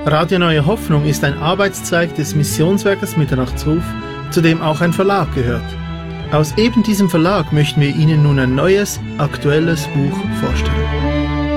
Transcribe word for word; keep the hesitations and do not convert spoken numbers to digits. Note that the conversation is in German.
Radio Neue Hoffnung ist ein Arbeitszweig des Missionswerkes Mitternachtsruf, zu dem auch ein Verlag gehört. Aus eben diesem Verlag möchten wir Ihnen nun ein neues, aktuelles Buch vorstellen.